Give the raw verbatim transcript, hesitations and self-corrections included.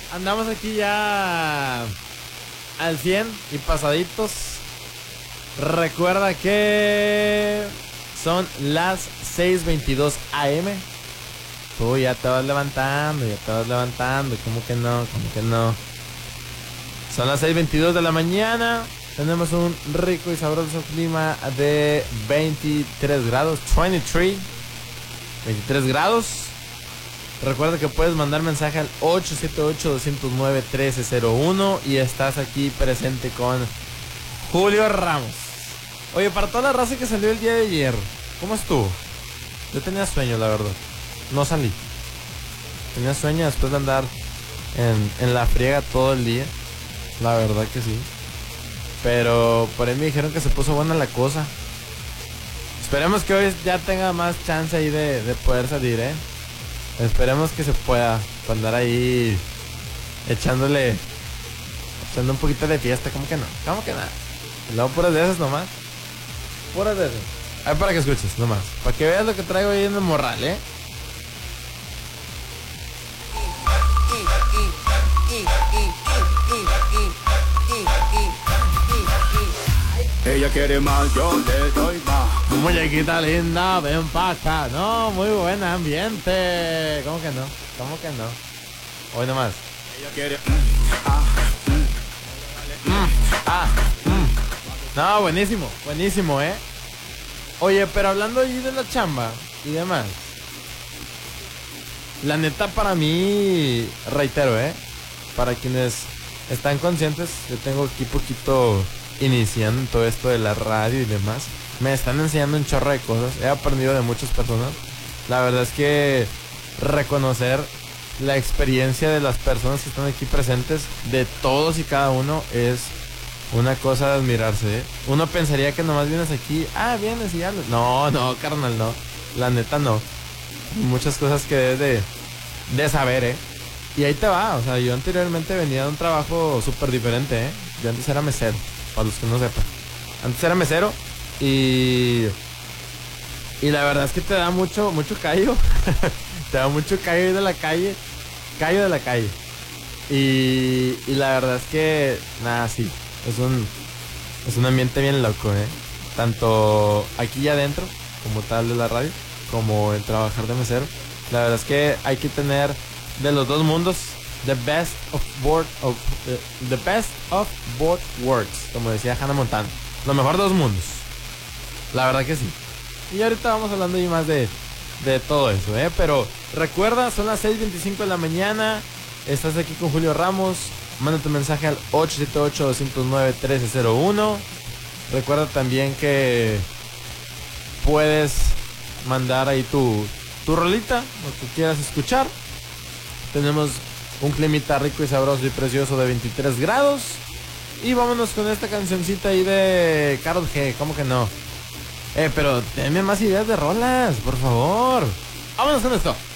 andamos aquí ya al cien y pasaditos. Recuerda que son las seis veintidós a eme. Tú ya te vas levantando, ya te vas levantando. ¿Cómo que no? ¿Cómo que no? Son las seis veintidós de la mañana. Tenemos un rico y sabroso clima de veintitrés grados. veintitrés. veintitrés grados. Recuerda que puedes mandar mensaje al ocho siete ocho, dos cero nueve, uno tres cero uno y estás aquí presente con Julio Ramos. Oye, para toda la raza que salió el día de ayer, ¿cómo estuvo? Yo tenía sueño, la verdad. No salí. Tenía sueño después de andar en, en la friega todo el día. La verdad que sí. Pero por ahí me dijeron que se puso buena la cosa. Esperemos que hoy ya tenga más chance ahí de, de poder salir, ¿eh? Esperemos que se pueda andar ahí echándole, echando un poquito de fiesta. ¿Cómo que no? ¿Cómo que nada? Y luego puras de esas nomás. Puras de esas. A ver, para que escuches nomás. Para que veas lo que traigo ahí en el morral, ¿eh? Ella quiere más, yo le doy más. Muñequita linda, ven pa' acá. No, muy buen ambiente. ¿Cómo que no? ¿Cómo que no? Hoy nomás. Ella quiere mm, ah, mm. Mm, ah, mm. No, buenísimo, buenísimo, ¿eh? Oye, pero hablando ahí de la chamba y demás. La neta, para mí, reitero, ¿eh? Para quienes están conscientes, yo tengo aquí poquito iniciando en todo esto de la radio y demás. Me están enseñando un chorro de cosas. He aprendido de muchas personas. La verdad es que reconocer la experiencia de las personas que están aquí presentes, de todos y cada uno, es una cosa de admirarse, ¿eh? Uno pensaría que nomás vienes aquí, ah, vienes y ya. No, no, carnal, no. La neta, no. Muchas cosas que debes de, de saber, ¿eh? Y ahí te va, o sea, yo anteriormente venía de un trabajo súper diferente, ¿eh? Yo antes era mesero, para los que no sepan. Antes era mesero y... Y la verdad es que te da mucho, mucho callo. Te da mucho callo de la calle. Callo de la calle. Y, y la verdad es que, nada, sí. Es un, es un ambiente bien loco, ¿eh? Tanto aquí ya adentro, como tal de la radio, como el trabajar de mesero. La verdad es que hay que tener de los dos mundos, the best of both of uh, the best of both worlds, como decía Hannah Montana. Lo mejor de dos mundos. La verdad que sí. Y ahorita vamos hablando y más de, de todo eso, ¿eh? Pero recuerda, son las seis veinticinco de la mañana. Estás aquí con Julio Ramos. Manda tu mensaje al ocho siete ocho, dos cero nueve, uno tres cero uno. Recuerda también que puedes mandar ahí tu, tu rolita, lo que quieras escuchar. Tenemos un climita rico y sabroso y precioso de veintitrés grados. Y vámonos con esta cancioncita ahí de Karol G. ¿Cómo que no? Eh, pero denme más ideas de rolas, por favor. Vámonos con esto.